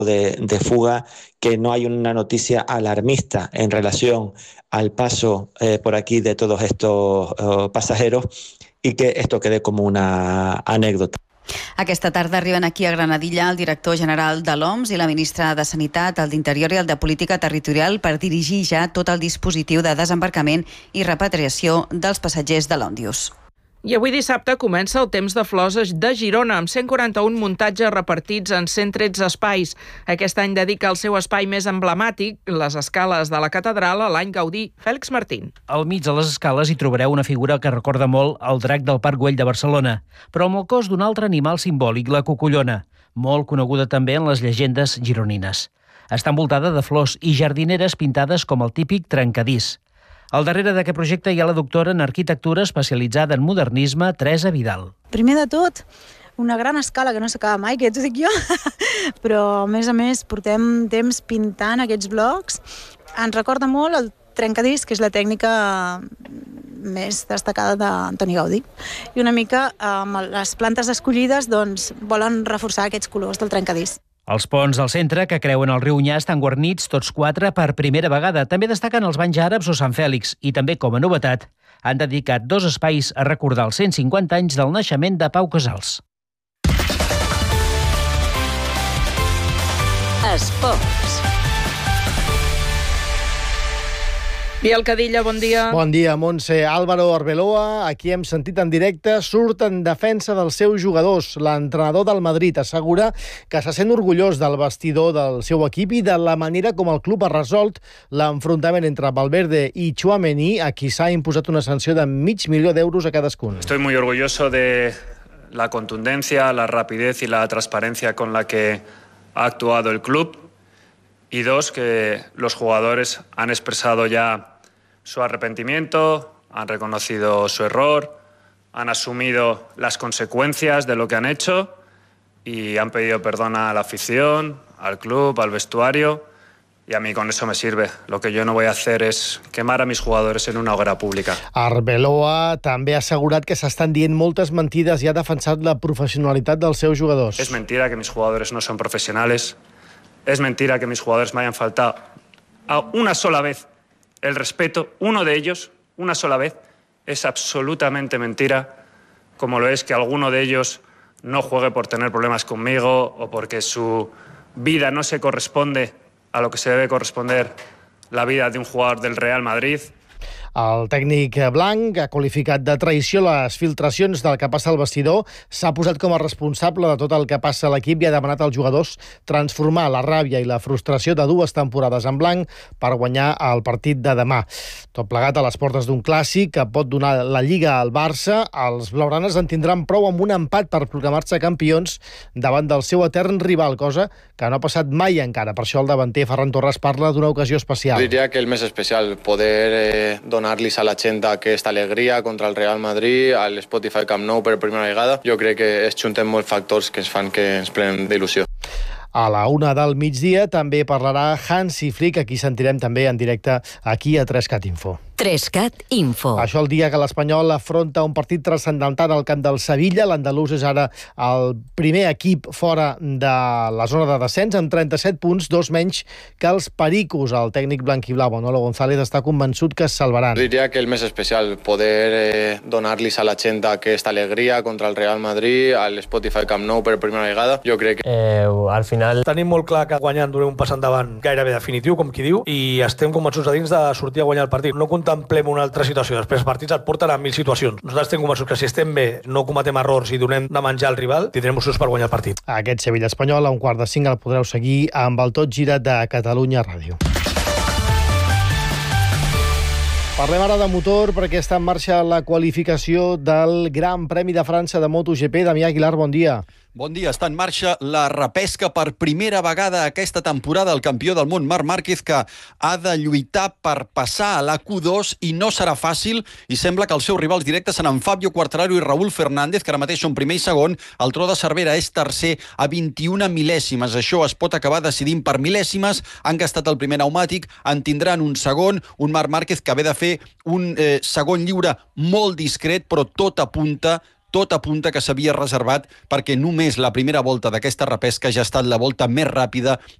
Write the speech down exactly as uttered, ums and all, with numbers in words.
De, de fuga, que no hay una noticia alarmista en relación al paso eh, por aquí de todos estos uh, pasajeros y que esto quede como una anécdota. Aquesta tarda arriben aquí a Granadilla el director general de l'O M S i la ministra de Sanitat, el d'Interior i el de Política Territorial per dirigir ja tot el dispositiu de desembarcament i repatriació dels passatgers de l'Òndius. I avui dissabte comença el Temps de Flors de Girona, amb cent quaranta-un muntatges repartits en cent tretze espais. Aquest any dedica el seu espai més emblemàtic, les escales de la catedral, a l'any Gaudí. Fèlix Martín. Al mig de les escales hi trobareu una figura que recorda molt el drac del Parc Güell de Barcelona, però amb el cos d'un altre animal simbòlic, la cocollona, molt coneguda també en les llegendes gironines. Està envoltada de flors i jardineres pintades com el típic trencadís. Al darrere d'aquest projecte hi ha la doctora en arquitectura especialitzada en modernisme, Teresa Vidal. Primer de tot, una gran escala que no s'acaba mai, que ja t'ho dic jo, però a més a més portem temps pintant aquests blocs. Ens recorda molt el trencadís, que és la tècnica més destacada d'Antoni Gaudí. I una mica amb les plantes escollides doncs, volen reforçar aquests colors del trencadís. Els ponts al centre, que creuen el riu Nyà, estan guarnits tots quatre per primera vegada. També destaquen els banys àrabs o Sant Fèlix i també, com a novetat, han dedicat dos espais a recordar els cent cinquanta anys del naixement de Pau Casals. Esports. Biel Cadilla, bon dia. Bon dia, Montse. Álvaro Arbeloa, aquí hem sentit en directe, surt en defensa dels seus jugadors. L'entrenador del Madrid assegura que se sent orgullós del vestidor del seu equip i de la manera com el club ha resolt l'enfrontament entre Valverde i Tchouaméni, a qui s'ha imposat una sanció de mig milió d'euros a cadascun. Estoy muy orgulloso de la contundencia, la rapidez y la transparencia con la que ha actuado el club. Y dos, que los jugadores han expresado ya su arrepentimiento, han reconocido su error, han asumido las consecuencias de lo que han hecho y han pedido perdón a la afición, al club, al vestuario, y a mí con eso me sirve. Lo que yo no voy a hacer es quemar a mis jugadores en una hoguera pública. Arbeloa també ha assegurat que s'estan dient moltes mentides i ha defensat la professionalitat dels seus jugadors. Es mentira que mis jugadores no son profesionales. Es mentira que mis jugadores me hayan faltado a una sola vez el respeto, uno de ellos, una sola vez. Es absolutamente mentira, como lo es que alguno de ellos no juegue por tener problemas conmigo o porque su vida no se corresponde a lo que se debe corresponder la vida de un jugador del Real Madrid. El tècnic blanc ha qualificat de traïció les filtracions del que passa al vestidor, s'ha posat com a responsable de tot el que passa a l'equip i ha demanat als jugadors transformar la ràbia i la frustració de dues temporades en blanc per guanyar el partit de demà. Tot plegat a les portes d'un clàssic que pot donar la Lliga al Barça, els blaugranes en tindran prou amb un empat per proclamar-se campions davant del seu etern rival, cosa que no ha passat mai encara. Per això el davanter Ferran Torres parla d'una ocasió especial. Diria que el més especial, poder eh, donar-los a la gent aquesta alegria contra el Real Madrid, al Spotify Camp Nou per primera vegada. Jo crec que es junten molts factors que ens fan que ens plenen d'il·lusió. A la una del migdia també parlarà Hansi Flick, a qui sentirem també en directe aquí a tres cat Info. tres cat Info. Això el dia que l'Espanyol afronta un partit transcendental al camp del Sevilla. L'andalús és ara el primer equip fora de la zona de descens amb trenta-set punts, dos menys que els pericos. El tècnic blanquiblau, Manolo González, està convençut que es salvaran. Diria que el més especial, poder eh, donar-los a la gent aquesta alegria contra el Real Madrid, al Spotify Camp Nou per primera vegada. Jo crec que... Eh, al final tenim molt clar que guanyant donem un pas endavant gairebé definitiu, com qui diu, i estem convençuts a dins de sortir a guanyar el partit. No contemplem una altra situació. Després els partits et porten a mil situacions. Nosaltres estem convençuts que si estem bé, no cometem errors i donem de menjar al rival, tindrem opcions per guanyar el partit. Aquest Sevilla Espanyol a un quart de cinc el podreu seguir amb el Tot Gira de Catalunya Ràdio. Parlem ara de motor perquè està en marxa la qualificació del Gran Premi de França de MotoGP. Damià Aguilar, bon dia. Bon dia. Està en marxa la repesca per primera vegada aquesta temporada. El campió del món, Marc Márquez, que ha de lluitar per passar a la Q dos i no serà fàcil, i sembla que els seus rivals directes seran Fabio Quartararo i Raúl Fernández, que ara mateix són primer i segon. El Tro de Cervera és tercer a vint-i-una mil·lèsimes. Això es pot acabar decidint per mil·lèsimes. Han gastat el primer pneumàtic, en tindran un segon, un Marc Márquez que ve de fer un eh, segon lliure molt discret, però tot apunta tot apunta que s'havia reservat perquè només la primera volta d'aquesta repesca ja ha estat la volta més ràpida